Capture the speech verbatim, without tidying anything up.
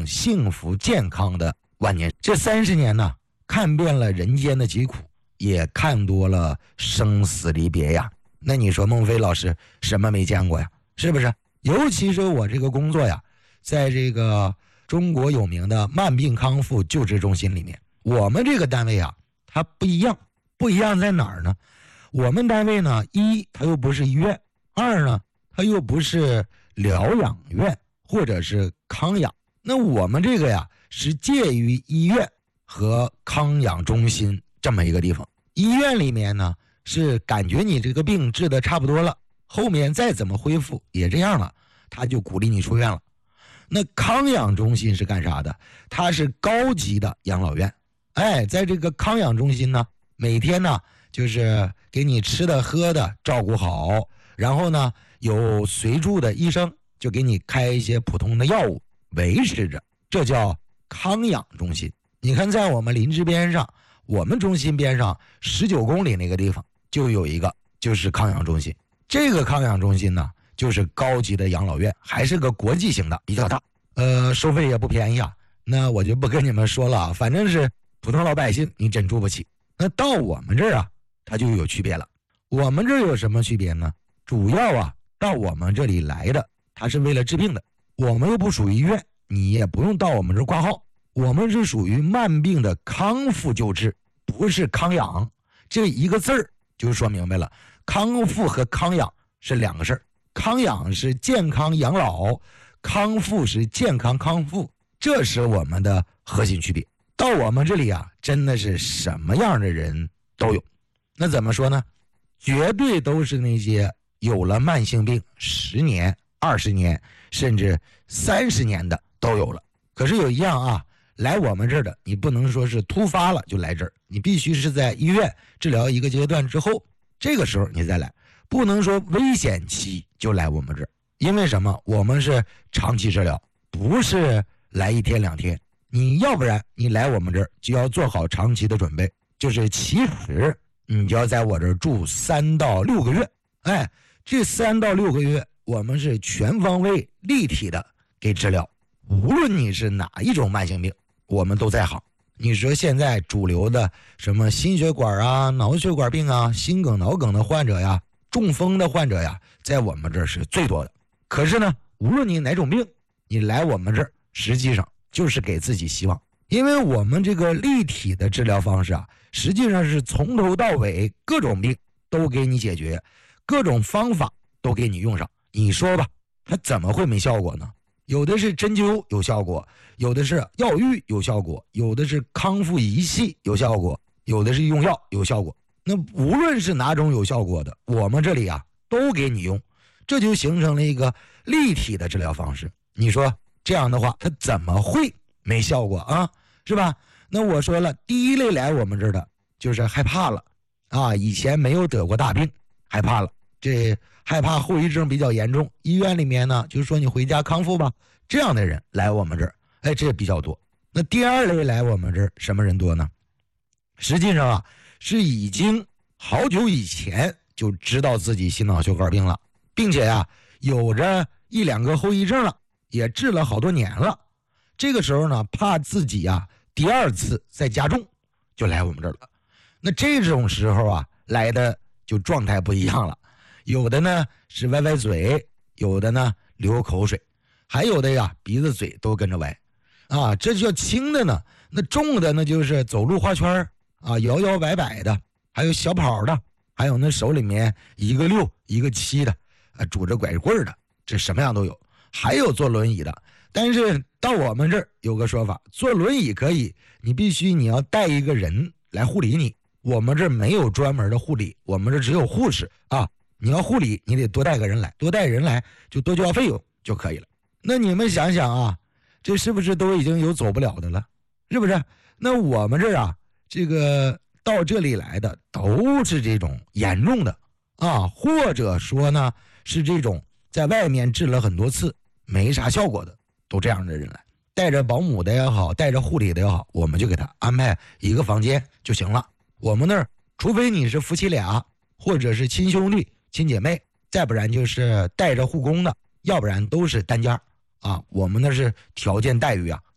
定幸福健康的晚年。这三十年呢，看遍了人间的疾苦，也看多了生死离别呀。那你说孟非老师什么没见过呀？是不是？尤其是我这个工作呀，在这个中国有名的慢病康复救治中心里面，我们这个单位啊，它不一样。不一样在哪儿呢？我们单位呢，一它又不是医院，二呢它又不是疗养院或者是康养。那我们这个呀是介于医院和康养中心这么一个地方。医院里面呢是感觉你这个病治得差不多了，后面再怎么恢复也这样了，他就鼓励你出院了。那康养中心是干啥的？它是高级的养老院。哎，在这个康养中心呢，每天呢就是给你吃的喝的照顾好，然后呢有随住的医生就给你开一些普通的药物维持着，这叫康养中心。你看在我们林芝边上，我们中心边上十九公里那个地方就有一个，就是康养中心。这个康养中心呢就是高级的养老院，还是个国际型的，比较大，呃收费也不便宜啊。那我就不跟你们说了啊，反正是普通老百姓你真住不起。那到我们这儿啊它就有区别了。我们这儿有什么区别呢？主要啊到我们这里来的它是为了治病的，我们又不属于医院，你也不用到我们这儿挂号，我们是属于慢病的康复救治，不是康养。这一个字儿就说明白了，康复和康养是两个事儿。康养是健康养老，康复是健康康复，这是我们的核心区别。到我们这里啊，真的是什么样的人都有。那怎么说呢？绝对都是那些有了慢性病十年、二十年，甚至三十年的都有了。可是有一样啊，来我们这儿的，你不能说是突发了就来这儿，你必须是在医院治疗一个阶段之后，这个时候你再来。不能说危险期就来我们这儿，因为什么？我们是长期治疗，不是来一天两天。你要不然你来我们这儿就要做好长期的准备，就是起始你就要在我这儿住三到六个月。哎，这三到六个月我们是全方位立体的给治疗，无论你是哪一种慢性病，我们都在行。你说现在主流的什么心血管啊、脑血管病啊、心梗脑梗的患者呀、中风的患者呀，在我们这儿是最多的。可是呢，无论你哪种病，你来我们这儿实际上就是给自己希望。因为我们这个立体的治疗方式啊，实际上是从头到尾各种病都给你解决，各种方法都给你用上。你说吧，它怎么会没效果呢？有的是针灸有效果，有的是药浴有效果，有的是康复仪器有效果，有的是用药有效果。那无论是哪种有效果的，我们这里啊都给你用，这就形成了一个立体的治疗方式。你说这样的话它怎么会没效果啊？是吧？那我说了，第一类来我们这儿的就是害怕了啊，以前没有得过大病，害怕了，这害怕后遗症比较严重，医院里面呢就是说你回家康复吧，这样的人来我们这儿，哎，这比较多。那第二类来我们这儿什么人多呢？实际上啊是已经好久以前就知道自己心脑血管病了，并且啊有着一两个后遗症了，也治了好多年了。这个时候呢，怕自己啊第二次再加重，就来我们这儿了。那这种时候啊来的就状态不一样了，有的呢是歪歪嘴，有的呢流口水，还有的呀鼻子嘴都跟着歪啊。这叫轻的呢，那重的呢就是走路画圈啊，摇摇摆摆的，还有小跑的，还有那手里面一个六一个七的啊，拄着拐棍的，这什么样都有。还有坐轮椅的，但是到我们这儿有个说法，坐轮椅可以，你必须你要带一个人来护理你。我们这儿没有专门的护理，我们这只有护士啊。你要护理，你得多带个人来，多带人来就多交费用就可以了。那你们想想啊，这是不是都已经有走不了的了？是不是？那我们这儿啊，这个到这里来的都是这种严重的啊，或者说呢是这种在外面治了很多次没啥效果的，都这样的人来，带着保姆的也好，带着护理的也好，我们就给他安排一个房间就行了。我们那儿除非你是夫妻俩，或者是亲兄弟亲姐妹，再不然就是带着护工的，要不然都是单间啊。我们那是条件待遇啊